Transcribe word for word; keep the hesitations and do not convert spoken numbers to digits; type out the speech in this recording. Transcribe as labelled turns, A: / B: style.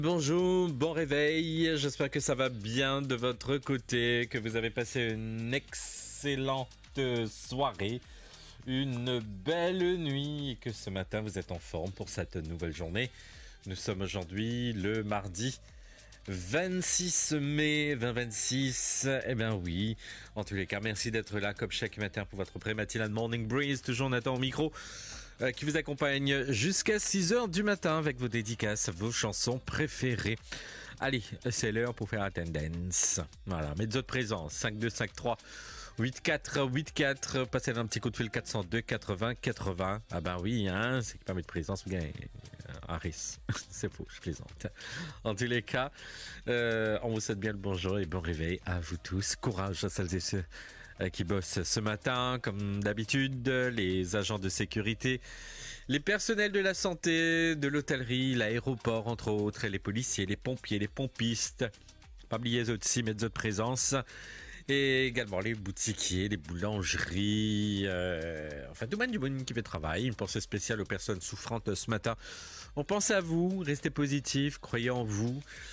A: Bonjour, bon réveil, j'espère que ça va bien de votre côté, que vous avez passé une excellente soirée, une belle nuit et que ce matin vous êtes en forme pour cette nouvelle journée. Nous sommes aujourd'hui le mardi vingt-six mai deux mille vingt-six, eh bien oui, en tous les cas, merci d'être là comme chaque matin pour votre pré-matinale Morning Breeze, toujours Nathan au micro, euh, qui vous accompagne jusqu'à six heures du matin avec vos dédicaces, vos chansons préférées. Allez, c'est l'heure pour faire attendance. Voilà, mettez votre présence, cinq deux cinq trois huit quatre huit quatre, passez un petit coup de fil quatre zéro deux quatre-vingts quatre-vingts. Ah ben oui, hein, c'est qui permet de présence, vous gagnez un risque. C'est faux, je plaisante. En tous les cas, euh, on vous souhaite bien le bonjour et bon réveil à vous tous. Courage à celles et ceux euh, qui bossent ce matin, comme d'habitude, les agents de sécurité, les personnels de la santé, de l'hôtellerie, l'aéroport, entre autres, les policiers, les pompiers, les pompistes. Pas oublier aussi mettre votre présence. Et également les boutiquiers, les boulangeries, euh, enfin tout le monde du monde qui fait travail. Une pensée spéciale aux personnes souffrantes ce matin. On pense à vous, restez positifs, croyez en vous.